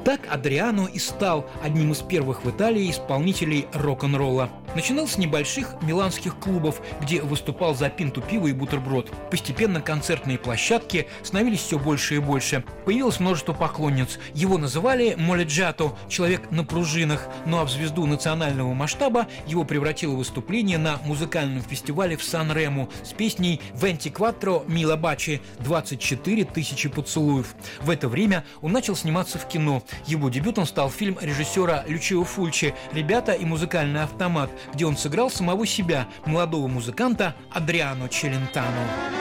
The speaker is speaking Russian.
Так Адриано и стал одним из первых в Италии исполнителей рок-н-ролла. Начинал с небольших миланских клубов, где выступал за пинту пива и бутерброд. Постепенно концертные площадки становились все больше и больше. Появилось множество поклонниц. Его называли «моледжато» – человек на пружинах, ну а в звезду национального масштаба его превратило выступление на музыкальном фестивале в Сан-Рему с песней «24 mila baci» – 24 тысячи поцелуев. В это время он начал сниматься в кино. Его дебютом стал фильм режиссера Лючио Фульчи «Ребята и музыкальный автомат», где он сыграл самого себя, молодого музыканта Адриано Челентано.